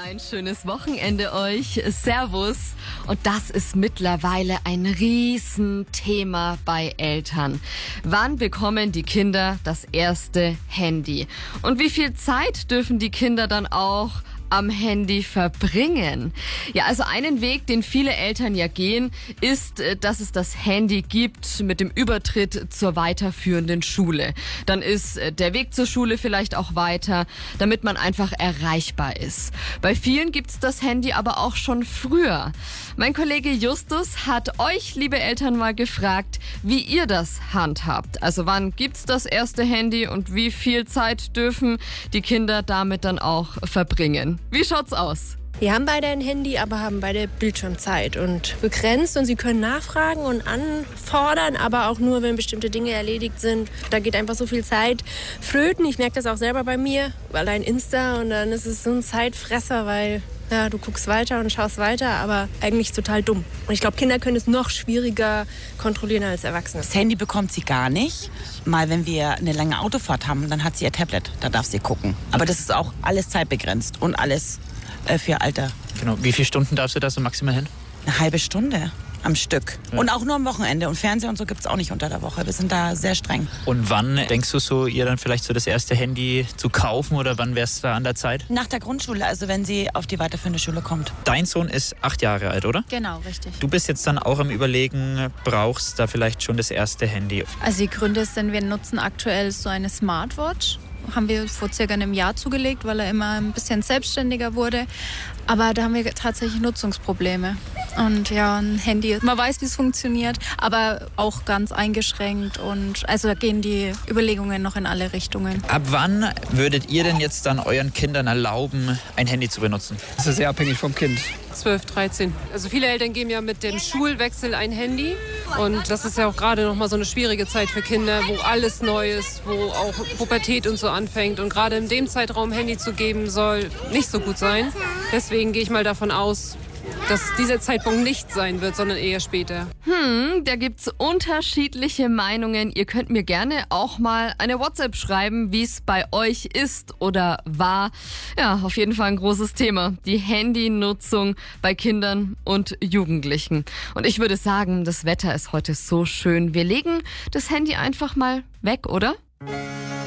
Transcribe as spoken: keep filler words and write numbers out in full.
Ein schönes Wochenende euch. Servus. Und das ist mittlerweile ein Riesenthema bei Eltern. Wann bekommen die Kinder das erste Handy? Und wie viel Zeit dürfen die Kinder dann auch am Handy verbringen? Ja, also einen Weg, den viele Eltern ja gehen, ist, dass es das Handy gibt mit dem Übertritt zur weiterführenden Schule. Dann ist der Weg zur Schule vielleicht auch weiter, damit man einfach erreichbar ist. Bei vielen gibt's das Handy aber auch schon früher. Mein Kollege Justus hat euch, liebe Eltern, mal gefragt, wie ihr das handhabt. Also wann gibt's das erste Handy und wie viel Zeit dürfen die Kinder damit dann auch verbringen? Wie schaut's aus? Wir haben beide ein Handy, aber haben beide Bildschirmzeit und begrenzt. Und sie können nachfragen und anfordern, aber auch nur, wenn bestimmte Dinge erledigt sind. Da geht einfach so viel Zeit flöten. Ich merke das auch selber bei mir, allein Insta. Und dann ist es so ein Zeitfresser, weil ja, du guckst weiter und schaust weiter, aber eigentlich total dumm. Und ich glaube, Kinder können es noch schwieriger kontrollieren als Erwachsene. Das Handy bekommt sie gar nicht. Mal, wenn wir eine lange Autofahrt haben, dann hat sie ihr Tablet. Da darf sie gucken. Aber das ist auch alles zeitbegrenzt und alles äh, für ihr Alter. Genau. Wie viele Stunden darfst du da so maximal hin? Eine halbe Stunde am Stück. Ja. Und auch nur am Wochenende. Und Fernseher und so gibt es auch nicht unter der Woche. Wir sind da sehr streng. Und wann denkst du so, ihr dann vielleicht so das erste Handy zu kaufen oder wann wäre es da an der Zeit? Nach der Grundschule, also wenn sie auf die weiterführende Schule kommt. Dein Sohn ist acht Jahre alt, oder? Genau, richtig. Du bist jetzt dann auch am Überlegen, brauchst da vielleicht schon das erste Handy? Also die Gründe sind, wir nutzen aktuell so eine Smartwatch. Haben wir vor circa einem Jahr zugelegt, weil er immer ein bisschen selbstständiger wurde. Aber da haben wir tatsächlich Nutzungsprobleme. Und ja, ein Handy, man weiß, wie es funktioniert, aber auch ganz eingeschränkt. Und also da gehen die Überlegungen noch in alle Richtungen. Ab wann würdet ihr denn jetzt dann euren Kindern erlauben, ein Handy zu benutzen? Das ist sehr abhängig vom Kind. zwölf, dreizehn. Also viele Eltern geben ja mit dem Schulwechsel ein Handy. Und das ist ja auch gerade noch mal so eine schwierige Zeit für Kinder, wo alles neu ist, wo auch Pubertät und so anfängt. Und gerade in dem Zeitraum Handy zu geben, soll nicht so gut sein. Deswegen gehe ich mal davon aus, dass dieser Zeitpunkt nicht sein wird, sondern eher später. Hm, da gibt's unterschiedliche Meinungen. Ihr könnt mir gerne auch mal eine WhatsApp schreiben, wie es bei euch ist oder war. Ja, auf jeden Fall ein großes Thema. Die Handynutzung bei Kindern und Jugendlichen. Und ich würde sagen, das Wetter ist heute so schön. Wir legen das Handy einfach mal weg, oder?